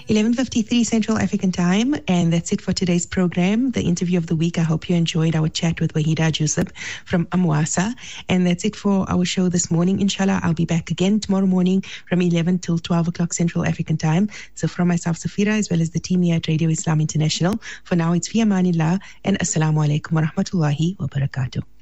11:53 Central African Time, and that's it for today's program, the interview of the week. I hope you enjoyed our chat with Wahida Jusub from Amwasa, and that's it for our show this morning. Inshallah, I'll be back again tomorrow morning from 11 till 12 o'clock Central African Time. So from myself, Safira, as well as the team here at Radio Islam International, for now it's fi amanillah and assalamu alaikum wa rahmatullahi wa barakatuh.